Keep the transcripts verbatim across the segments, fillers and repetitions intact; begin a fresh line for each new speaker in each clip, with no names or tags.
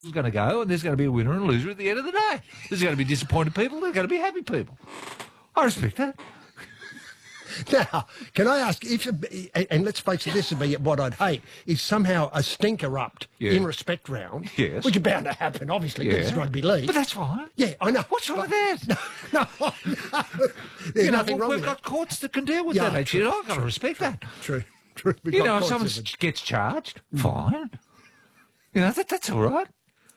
is going to go, and there's going to be a winner and a loser at the end of the day. There's going to be disappointed people. There's going to be happy people. I respect that.
Now, can I ask, if, and let's face it, this would be what I'd hate, is somehow a stink erupt
Yeah.
in respect round,
Yes.
which is bound to happen, obviously, because
Yeah.
it's rugby league.
But that's fine.
Yeah, I know.
What's wrong with that?
No, no, there's
You know,
nothing
well,
wrong
we've
with
got
that.
courts that can deal with
Yeah,
that, actually.
true,
I've got to respect that.
True, true. We've
You
got
know, if
courts
someone
of it.
gets charged, fine. You know, that, that's all right.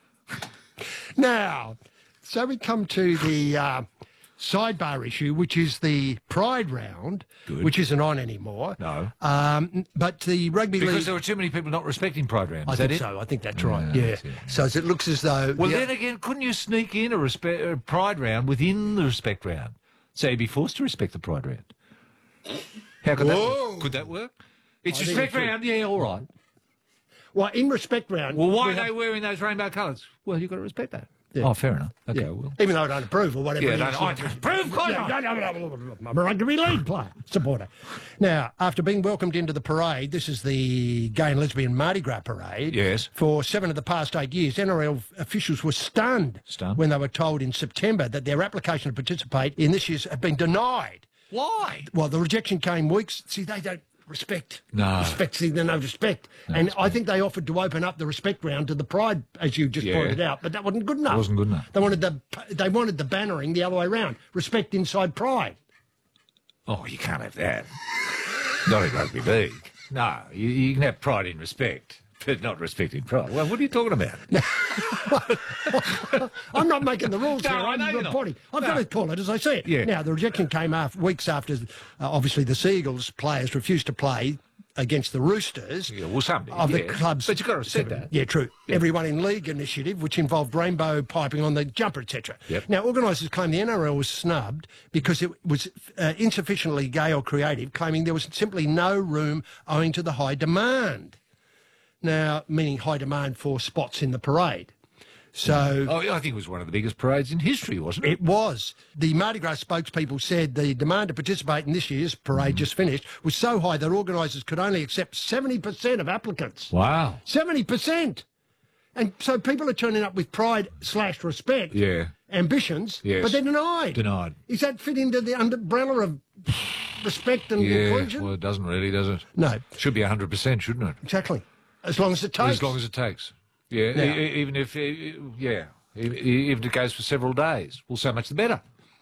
Now, so we come to the uh, sidebar issue, which is the Pride round,
Good.
which isn't on anymore.
No.
Um, but the rugby
Because
league...
there were too many people not respecting Pride round.
I
Is that
think
it?
so. I think that's right.
Yeah,
Yeah.
that's it, yeah.
So it looks as though...
Well,
yeah,
then again, couldn't you sneak in a, respect, a Pride round within the respect round? So you'd be forced to respect the Pride round. How could that
Whoa.
work? Could that work? It's
I think
respect
it could.
round, yeah, all right.
Well, in respect round...
Well, why
we
are they
have-
wearing those rainbow colours? Well, you've got to respect that.
Yeah.
Oh, fair enough. Okay,
Yeah.
well.
Even though I don't approve or whatever.
Yeah,
it
no,
is.
no, I don't approve, quite
Yeah,
not.
no, no, no, no, I'm a rugby league player, supporter. Now, after being welcomed into the parade, this is the Gay and Lesbian Mardi Gras parade.
Yes.
For seven of the past eight years, N R L officials were stunned,
Stunned?
when they were told in September that their application to participate in this year's had been denied.
Why?
Well, the rejection came weeks. See, they don't respect.
No.
Respect, see, they no respect. and I think they offered to open up the respect round to the Pride, as you just
Yeah.
pointed out, but that wasn't good enough.
Wasn't good enough.
They wanted the they wanted the bannering the other way around. Respect inside Pride.
Oh, you can't have that. Not in rugby league. No, you, you can have pride in respect, but not respect in pride. Well, what are you talking about?
I'm not making the rules
No,
here.
I
I'm
know you're not.
reporting. I've
No.
got to call it as I see it.
Yeah.
Now, the rejection came after, weeks after, uh, obviously, the Seagulls players refused to play against the Roosters.
Yeah, well, some did,
Of the
yes.
club's...
But you've got to respect that.
Yeah, true. Everyone in League initiative, which involved rainbow piping on the jumper, et cetera.
Yep.
Now, organisers claim the N R L was snubbed because it was uh, insufficiently gay or creative, claiming there was simply no room owing to the high demand. Now, meaning high demand for spots in the parade. So...
Oh, I think it was one of the biggest parades in history, wasn't it?
It was. The Mardi Gras spokespeople said the demand to participate in this year's parade just finished was so high that organisers could only accept seventy percent of applicants.
Wow.
seventy percent! And so people are turning up with pride slash respect
Yeah.
ambitions,
Yes.
but they're denied.
Denied.
Is that fit into the umbrella of respect and
Yeah,
inclusion?
well, it doesn't really, does it?
No,
Should be one hundred percent, shouldn't it?
exactly. As long as it takes.
As long as it takes. Yeah,
Now-
e- e- even if, e- yeah, e- e- even if it goes for several days. Well, so much the better.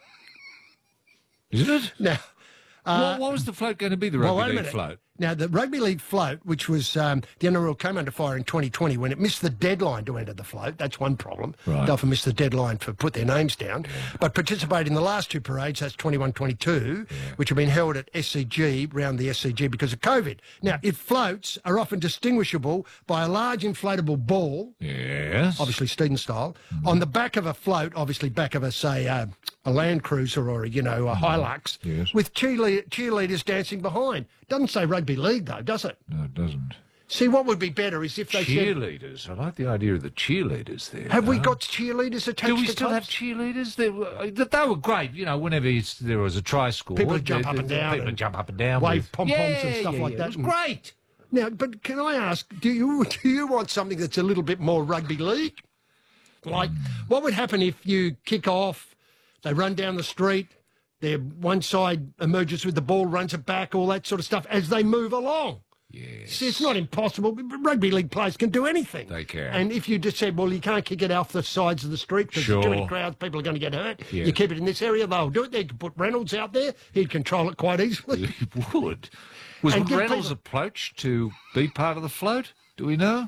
Isn't it?
Now,
what, what was the float going to be, the
well,
rugby
wait a
league
minute.
float?
Now, the Rugby League float, which was um, the N R L came under fire in twenty twenty when it missed the deadline to enter the float. That's one problem.
Right.
They often missed the deadline for put their names down. But participated in the last two parades, that's twenty-one twenty-two, which have been held at S C G, round the S C G because of COVID. Now, if floats are often distinguishable by a large inflatable ball,
Yes.
obviously Steeden style, on the back of a float, obviously back of a, say, uh, a Land Cruiser or, a, you know, a Hilux,
Yes.
with cheerle- cheerleaders dancing behind. Doesn't say rugby league, though, does it?
No, it doesn't.
See, what would be better is if they said,
Cheerleaders. I like the idea of the cheerleaders there.
have we
though.
got cheerleaders attached
Do we
to
still have
clubs?
cheerleaders? They were, they they were great, you know, whenever it's, there was a try score.
People would jump
they-
up
they-
and down
People would
and
jump up and down.
wave
with-
pom-poms
yeah,
and stuff
yeah,
like
yeah.
that.
It was
And-
great.
Now, but can I ask, do you do you want something that's a little bit more rugby league? Like, what would happen if you kick off, they run down the street, their one side emerges with the ball, runs it back, all that sort of stuff, as they move along?
Yes.
See, it's not impossible. Rugby league players can do anything.
They can.
And if you just said, well, you can't kick it off the sides of the street because
Sure.
too many crowds, people are going to get hurt.
Yeah.
You keep it in this area, they'll do it. They could put Reynolds out there. He'd control it quite easily.
He would. Was
And give
Reynolds
people-
approached to be part of the float? Do we know?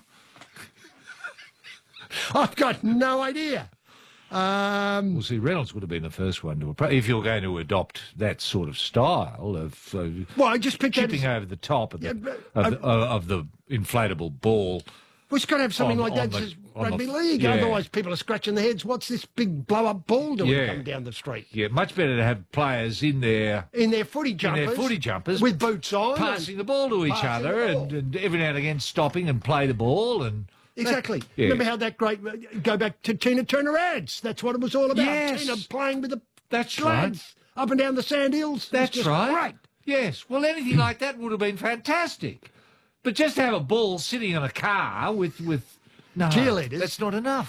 I've got no idea. Um,
Well, see, Reynolds would have been the first one to approach. If you're going to adopt that sort of style of uh,
well, I just picked that
chipping
as,
over the top of the,
Yeah, but,
of,
uh,
the uh, of the inflatable ball.
well, it's got to have something
on-
like
on
that
the-
says
on the-
rugby league.
yeah.
Otherwise, people are scratching their heads. What's this big blow-up ball doing
Yeah.
coming down the street?
Yeah, much better to have players in there
In their footy
in
jumpers.
their footy jumpers
With boots on.
passing the ball to each
passing
other
the ball.
and, and every now and again stopping and play the ball and
Exactly.
Yeah.
Remember how that great... Go back to Tina Turner ads. That's what it was all about.
Yes.
Tina playing with the
That's
lads up and down the sand hills. It was
That's
just
right.
Great.
Yes. Well, anything like that would have been fantastic. But just to have a ball sitting on a car with with no,
Cheerleaders.
That's not enough.